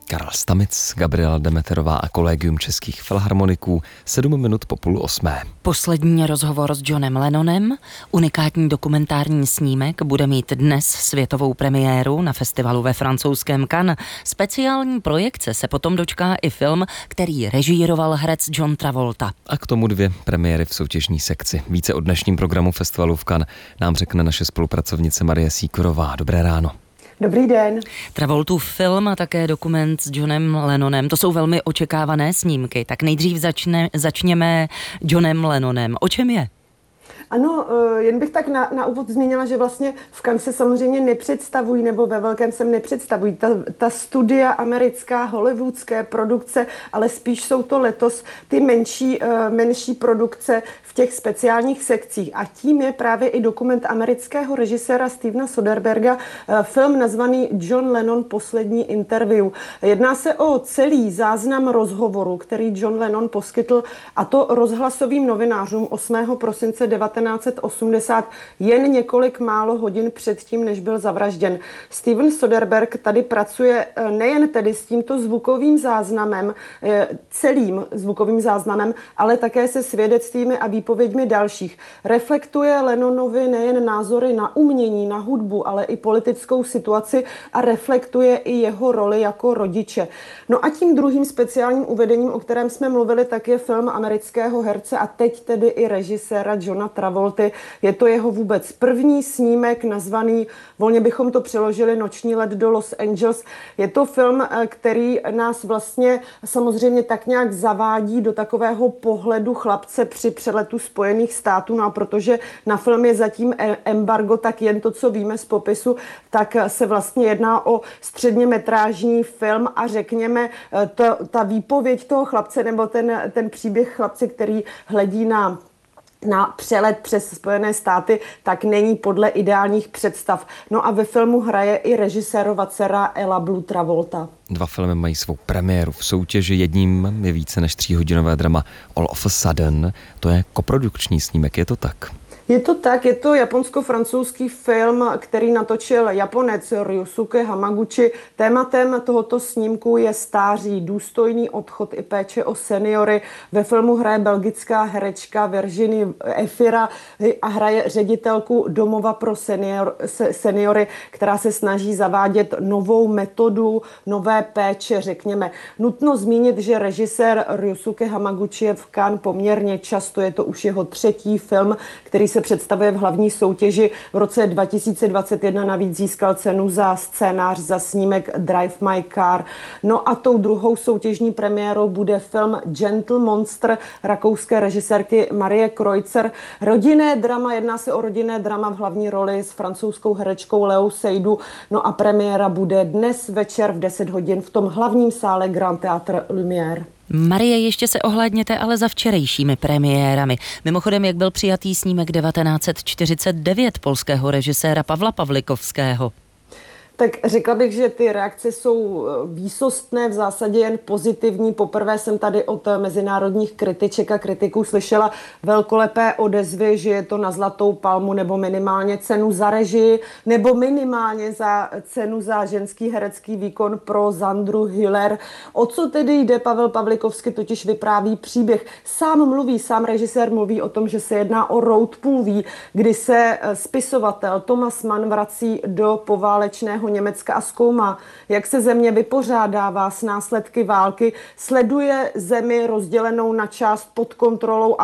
Karel Stamic, Gabriela Demeterová a Kolegium českých filharmoniků, 7 minut po 7:30. Poslední rozhovor s Johnem Lennonem. Unikátní dokumentární snímek bude mít dnes světovou premiéru na festivalu ve francouzském Cannes. Speciální projekce se potom dočká i film, který režíroval herec John Travolta. A k tomu 2 premiéry v soutěžní sekci. Více o dnešním programu festivalu v Cannes nám řekne naše spolupracovnice Marie Sýkorová. Dobré ráno. Dobrý den. Travoltův film a také dokument s Johnem Lennonem. To jsou velmi očekávané snímky. Tak nejdřív začněme Johnem Lennonem. O čem je? Ano, jen bych tak na úvod zmínila, že vlastně v Cannes se samozřejmě nepředstavují, nebo ve velkém se nepředstavují ta studia americká, hollywoodské produkce, ale spíš jsou to letos ty menší produkce v těch speciálních sekcích. A tím je právě i dokument amerického režiséra Stevena Soderberga, film nazvaný John Lennon poslední interview. Jedná se o celý záznam rozhovoru, který John Lennon poskytl, a to rozhlasovým novinářům 8. prosince 1980, jen několik málo hodin předtím, než byl zavražděn. Steven Soderbergh tady pracuje nejen tedy s tímto zvukovým záznamem, celým zvukovým záznamem, ale také se svědectvími a výpověďmi dalších. Reflektuje Lennonovi nejen názory na umění, na hudbu, ale i politickou situaci a reflektuje i jeho roli jako rodiče. No a tím druhým speciálním uvedením, o kterém jsme mluvili, tak je film amerického herce a teď tedy i režiséra Johna Travolty. Je to jeho vůbec první snímek nazvaný, volně bychom to přeložili, Noční let do Los Angeles. Je to film, který nás vlastně samozřejmě tak nějak zavádí do takového pohledu chlapce při přeletu Spojených států. No a protože na film je zatím embargo, tak jen to, co víme z popisu, tak se vlastně jedná o středněmetrážní film a řekněme, ta výpověď toho chlapce nebo ten příběh chlapce, který hledí na přelet přes Spojené státy, tak není podle ideálních představ. No a ve filmu hraje i režisérova dcera Ella Blue Travolta. 2 filmy mají svou premiéru v soutěži. Jedním je více než 3hodinové drama All of a Sudden. To je koprodukční snímek, je to tak? Je to tak, je to japonsko-francouzský film, který natočil Japonec Ryusuke Hamaguchi. Tématem tohoto snímku je stáří, důstojný odchod i péče o seniory. Ve filmu hraje belgická herečka Virginie Efira a hraje ředitelku domova pro seniory, která se snaží zavádět novou metodu, nové péče, řekněme. Nutno zmínit, že režisér Ryusuke Hamaguchi je v Cannes poměrně často, je to už jeho 3. film, který se představuje v hlavní soutěži. V roce 2021 navíc získal cenu za scénář za snímek Drive My Car. No a tou druhou soutěžní premiérou bude film Gentle Monster rakouské režisérky Marie Kreutzer. Rodinné drama, jedná se o rodinné drama v hlavní roli s francouzskou herečkou Leou Seydoux. No a premiéra bude dnes večer v 10 hodin v tom hlavním sále Grand Théâtre Lumière. Marie, ještě se ohlédněte ale za včerejšími premiérami. Mimochodem, jak byl přijatý snímek 1949 polského režiséra Pavla Pawlikowskiego? Tak řekla bych, že ty reakce jsou výsostné, v zásadě jen pozitivní. Poprvé jsem tady od mezinárodních kritiček a kritiků slyšela velkolepé odezvy, že je to na Zlatou palmu nebo minimálně cenu za režii, nebo minimálně za cenu za ženský herecký výkon pro Zandru Hüller. O co tedy jde? Pavel Pawlikowski totiž vypráví příběh. Sám režisér mluví o tom, že se jedná o road movie, kdy se spisovatel Thomas Mann vrací do poválečného Německa a zkoumá, jak se země vypořádává s následky války, sleduje zemi rozdělenou na část pod kontrolou a